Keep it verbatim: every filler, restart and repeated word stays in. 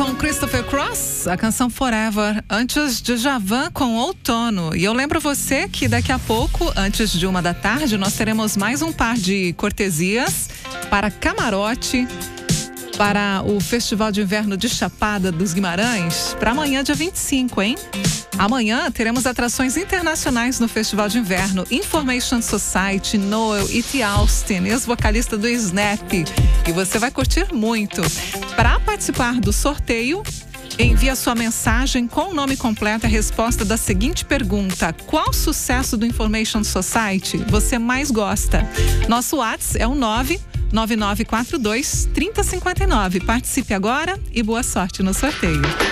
com Christopher Cross, a canção Forever, antes de Djavan com Outono. E eu lembro você que daqui a pouco, antes de uma da tarde, nós teremos mais um par de cortesias para camarote para o Festival de Inverno de Chapada dos Guimarães, para amanhã, dia vinte e cinco, hein? Amanhã teremos atrações internacionais no Festival de Inverno. Information Society, Noel e T. Austin, ex-vocalista do Snap. E você vai curtir muito. Para participar do sorteio, envie a sua mensagem com o nome completo e a resposta da seguinte pergunta: qual sucesso do Information Society você mais gosta? Nosso WhatsApp é o nove nove nove quatro dois, três zero cinco nove. Participe agora e boa sorte no sorteio.